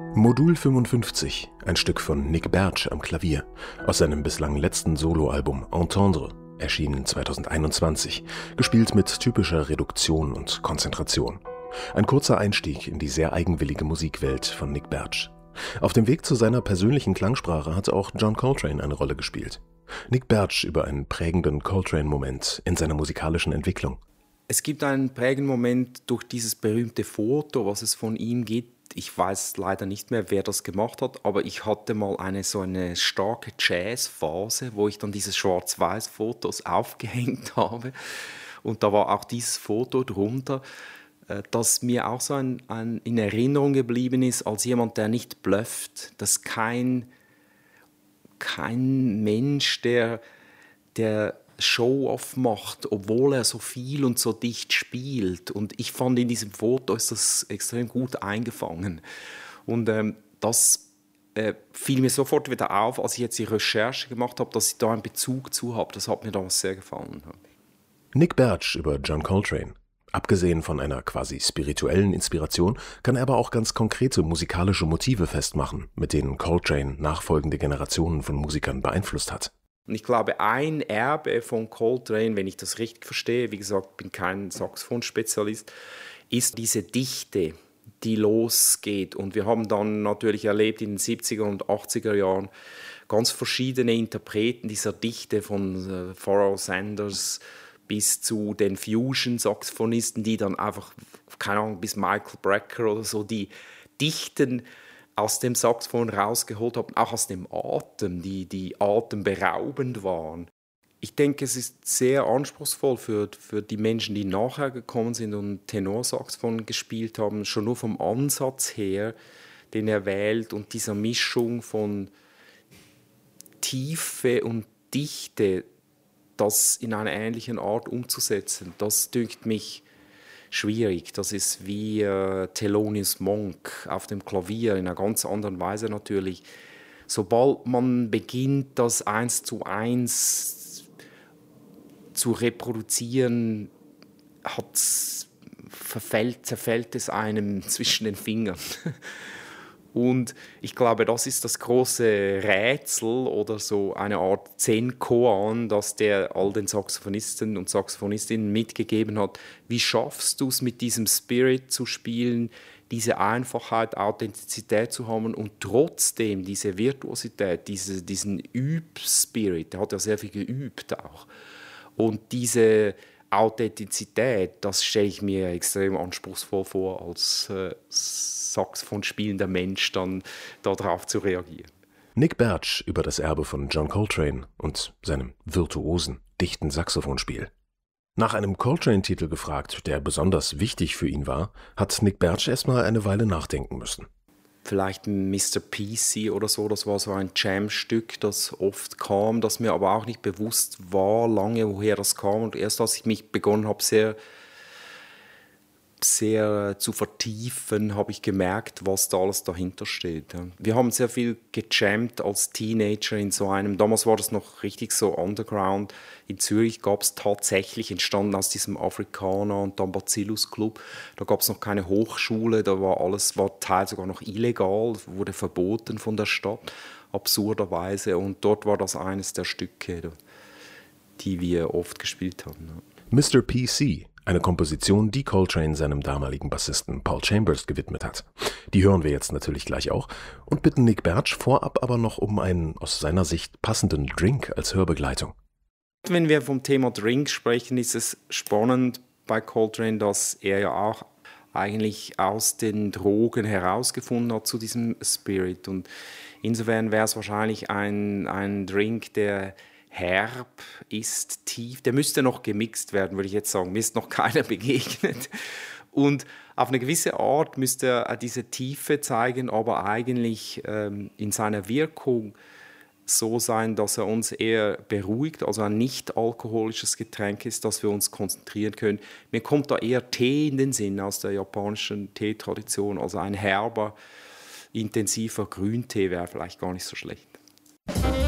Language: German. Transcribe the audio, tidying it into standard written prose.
Modul 55, ein Stück von Nick Bertsch am Klavier, aus seinem bislang letzten Soloalbum Entendre, erschienen 2021, gespielt mit typischer Reduktion und Konzentration. Ein kurzer Einstieg in die sehr eigenwillige Musikwelt von Nick Bertsch. Auf dem Weg zu seiner persönlichen Klangsprache hat auch John Coltrane eine Rolle gespielt. Nick Bertsch über einen prägenden Coltrane-Moment in seiner musikalischen Entwicklung. Es gibt einen prägenden Moment durch dieses berühmte Foto, was es von ihm gibt. Ich weiß leider nicht mehr, wer das gemacht hat, aber ich hatte mal eine starke Jazzphase, wo ich dann diese Schwarz-Weiß-Fotos aufgehängt habe. Und da war auch dieses Foto drunter, das mir auch so in Erinnerung geblieben ist, als jemand, der nicht blufft. Dass kein Mensch, der Show-off macht, obwohl er so viel und so dicht spielt. Und ich fand, in diesem Foto ist das extrem gut eingefangen. Und das fiel mir sofort wieder auf, als ich jetzt die Recherche gemacht habe, dass ich da einen Bezug zu habe. Das hat mir damals sehr gefallen. Nick Bertsch über John Coltrane. Abgesehen von einer quasi spirituellen Inspiration kann er aber auch ganz konkrete musikalische Motive festmachen, mit denen Coltrane nachfolgende Generationen von Musikern beeinflusst hat. Und ich glaube, ein Erbe von Coltrane, wenn ich das richtig verstehe, wie gesagt, bin kein Saxophonspezialist, ist diese Dichte, die losgeht. Und wir haben dann natürlich erlebt in den 70er und 80er Jahren ganz verschiedene Interpreten dieser Dichte, von Pharoah Sanders bis zu den Fusion-Saxophonisten, die dann einfach, keine Ahnung, bis Michael Brecker oder so, die Dichten aus dem Saxophon rausgeholt haben, auch aus dem Atem, die atemberaubend waren. Ich denke, es ist sehr anspruchsvoll für die Menschen, die nachher gekommen sind und Tenorsaxophon gespielt haben, schon nur vom Ansatz her, den er wählt und dieser Mischung von Tiefe und Dichte, das in einer ähnlichen Art umzusetzen. Das dünkt mich schwierig. Das ist wie Thelonious Monk auf dem Klavier, in einer ganz anderen Weise natürlich. Sobald man beginnt, das 1:1 zu reproduzieren, zerfällt es einem zwischen den Fingern. Und ich glaube, das ist das große Rätsel oder so eine Art Zen-Koan, das der all den Saxophonisten und Saxophonistinnen mitgegeben hat. Wie schaffst du es, mit diesem Spirit zu spielen, diese Einfachheit, Authentizität zu haben und trotzdem diese Virtuosität, diesen Üb-Spirit, der hat ja sehr viel geübt auch. Und diese Authentizität, das stelle ich mir extrem anspruchsvoll vor, als Saxophon spielender Mensch dann darauf zu reagieren. Nick Bertsch über das Erbe von John Coltrane und seinem virtuosen, dichten Saxophonspiel. Nach einem Coltrane-Titel gefragt, der besonders wichtig für ihn war, hat Nick Bertsch erstmal eine Weile nachdenken müssen. Vielleicht Mr. PC oder so, das war so ein Jam-Stück, das oft kam, das mir aber auch nicht bewusst war, lange woher das kam. Und erst als ich mich begonnen habe, sehr zu vertiefen, habe ich gemerkt, was da alles dahinter steht. Wir haben sehr viel gejammt als Teenager in so einem, damals war das noch richtig so underground. In Zürich gab es tatsächlich, entstanden aus diesem Afrikaner und dann Bacillus Club, da gab es noch keine Hochschule, da war teils sogar noch illegal, wurde verboten von der Stadt, absurderweise. Und dort war das eines der Stücke, die wir oft gespielt haben. Mr. PC, eine Komposition, die Coltrane seinem damaligen Bassisten Paul Chambers gewidmet hat. Die hören wir jetzt natürlich gleich auch und bitten Nick Bertsch vorab aber noch um einen aus seiner Sicht passenden Drink als Hörbegleitung. Wenn wir vom Thema Drink sprechen, ist es spannend bei Coltrane, dass er ja auch eigentlich aus den Drogen herausgefunden hat zu diesem Spirit. Und insofern wäre es wahrscheinlich ein Drink, der herb ist, tief. Der müsste noch gemixt werden, würde ich jetzt sagen. Mir ist noch keiner begegnet. Und auf eine gewisse Art müsste er diese Tiefe zeigen, aber eigentlich in seiner Wirkung so sein, dass er uns eher beruhigt, also ein nicht alkoholisches Getränk ist, dass wir uns konzentrieren können. Mir kommt da eher Tee in den Sinn aus der japanischen Teetradition, also ein herber, intensiver Grüntee wäre vielleicht gar nicht so schlecht.